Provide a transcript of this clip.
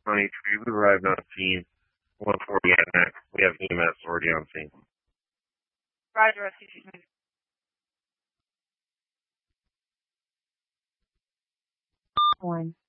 23, we arrived on scene. 140 at next. We have EMS already on scene. Roger, SCC. One.